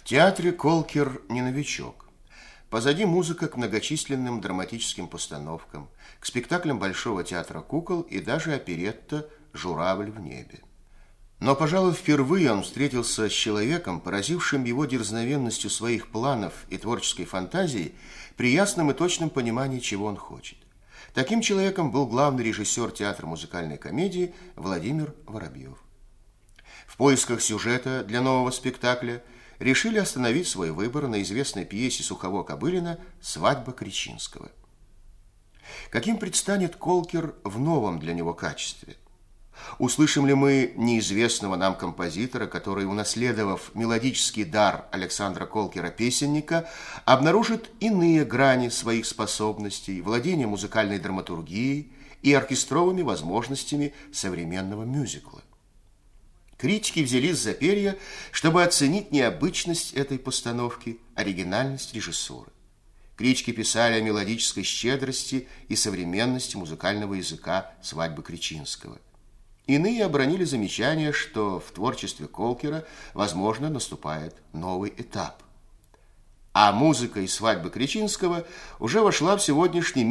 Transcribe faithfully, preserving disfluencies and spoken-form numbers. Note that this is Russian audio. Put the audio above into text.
театре Колкер не новичок. Позади музыка к многочисленным драматическим постановкам, к спектаклям Большого театра кукол и даже оперетта «Журавль в небе». Но, пожалуй, впервые он встретился с человеком, поразившим его дерзновенностью своих планов и творческой фантазии при ясном и точном понимании, чего он хочет. Таким человеком был главный режиссер театра музыкальной комедии Владимир Воробьев. В поисках сюжета для нового спектакля решили остановить свой выбор на известной пьесе Сухово-Кобылина «Свадьба Кречинского». Каким предстанет Колкер в новом для него качестве? Услышим ли мы неизвестного нам композитора, который, унаследовав мелодический дар Александра Колкера-песенника, обнаружит иные грани своих способностей, владение музыкальной драматургией и оркестровыми возможностями современного мюзикла? Критики взялись за перья, чтобы оценить необычность этой постановки, оригинальность режиссуры. Критики писали о мелодической щедрости и современности музыкального языка «Свадьбы Кречинского». Иные обронили замечание, что в творчестве Колкера, возможно, наступает новый этап. А музыка из «Свадьбы Кречинского» уже вошла в сегодняшний